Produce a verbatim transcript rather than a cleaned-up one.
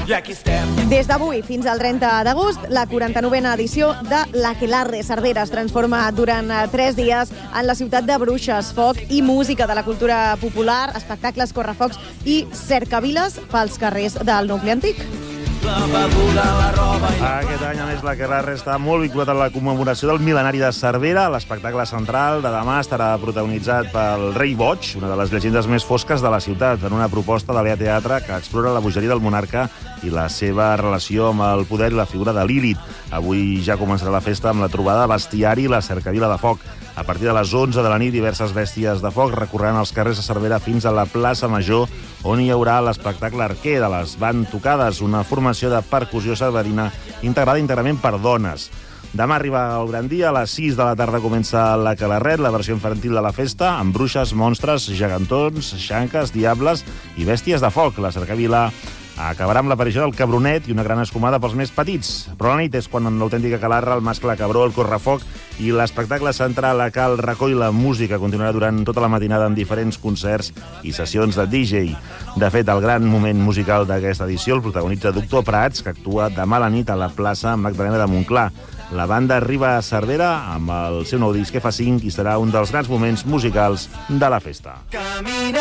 Des d'avui fins al trenta d'agost, la quaranta-novena edició de l'Aquelarre Cervera es transforma durant tres dies en la ciutat de bruixes, foc i música de la cultura popular, espectacles, correfocs i cercaviles pels carrers del nucli antic. Aquest any, a més, l'Aquelarre està molt vinculat a la commemoració del mil·lenari de Cervera. L'espectacle central de demà estarà protagonitzat pel Rei Boig, una de les llegendes més fosques de la ciutat, en una proposta de l'E A Teatre que explora la bogeria del monarca i la seva relació amb el poder i la figura de Lilith. Avui ja començarà la festa amb la trobada de bestiari i la cercavila de foc. A partir de les onze de la nit, diverses bèsties de foc recorreran els carrers de Cervera fins a la plaça Major, on hi haurà l'espectacle Arquer de les Bantocades, una formació de percussió cerverina integrada íntegrament per dones. Demà arriba el gran dia, a les sis de la tarda comença l'Aquelarret, la versió infantil de la festa, amb bruixes, monstres, gegantons, xanques, diables i bèsties de foc. La cercavila acabarà amb l'aparició del cabronet i una gran escumada pels més petits. Però la nit és quan en l'autèntica Aquelarre el mascle cabró, el correfoc i l'espectacle central a Cal Racó i la música continuarà durant tota la matinada amb diferents concerts i sessions de D J. De fet, el gran moment musical d'aquesta edició el protagonitza Doctor Prats, que actua demà a la nit a la plaça Magdalena de Montclar. La banda arriba a Cervera amb el seu nou disc F cinc i serà un dels grans moments musicals de la festa.